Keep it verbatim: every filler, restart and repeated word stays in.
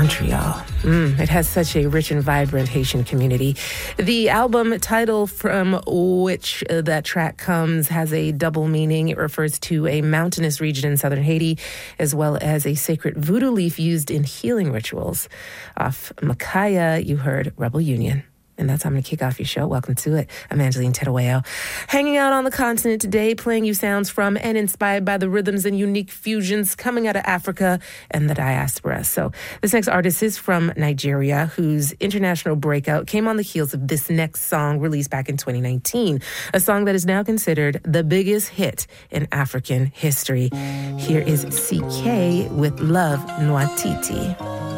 Montreal. Mm, it has such a rich and vibrant Haitian community. The album title from which uh, that track comes has a double meaning. It refers to a mountainous region in southern Haiti, as well as a sacred voodoo leaf used in healing rituals. Off Makaya, you heard Rebel Union. And that's how I'm going to kick off your show. Welcome to it. I'm Angeline Terueo. Hanging out on the continent today, playing you sounds from and inspired by the rhythms and unique fusions coming out of Africa and the diaspora. So this next artist is from Nigeria, whose international breakout came on the heels of this next song released back in twenty nineteen, a song that is now considered the biggest hit in African history. Here is C K with Love Nwatiti.